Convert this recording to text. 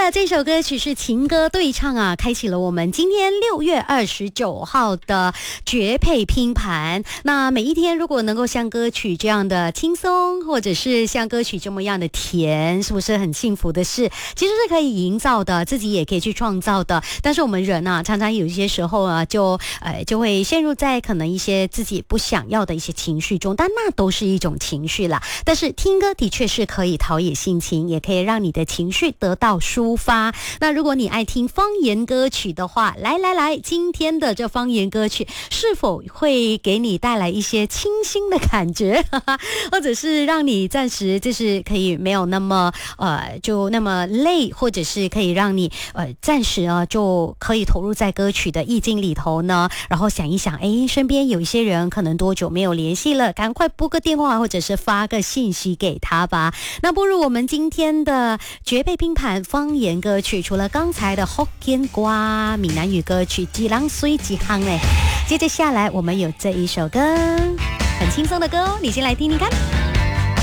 的，这首歌曲是情歌对唱啊，开启了我们今天6月29号的绝配拼盘。那每一天如果能够像歌曲这样的轻松，或者是像歌曲这么样的甜，是不是很幸福的事？其实是可以营造的，自己也可以去创造的。但是我们人啊，常常有一些时候啊，就会陷入在可能一些自己不想要的一些情绪中，但那都是一种情绪啦。但是听歌的确是可以陶冶性情，也可以让你的情绪得到抒发。那如果你爱听方言歌曲的话，来，今天的这方言歌曲是否会给你带来一些清新的感觉，或者是让你暂时就是可以没有那么就那么累，或者是可以让你暂时就可以投入在歌曲的意境里头呢？然后想一想，身边有一些人可能多久没有联系了，赶快拨个电话或者是发个信息给他吧。那不如我们今天的绝配拼盘方言歌曲，除了刚才的福建歌闽南语歌曲几浪水几行嘞，接着下来我们有这一首歌很轻松的歌，你先来听听看。